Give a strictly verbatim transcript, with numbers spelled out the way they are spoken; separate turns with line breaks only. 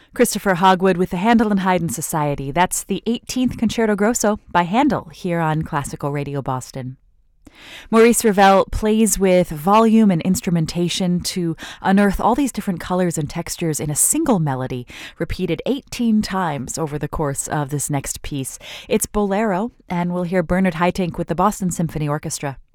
Christopher Hogwood with the Handel and Haydn Society. That's the eighteenth Concerto Grosso by Handel here on Classical Radio Boston. Maurice Ravel plays with volume and instrumentation to unearth all these different colors and textures in a single melody, repeated eighteen times over the course of this next piece. It's Bolero, and we'll hear Bernard Haitink with the Boston Symphony Orchestra.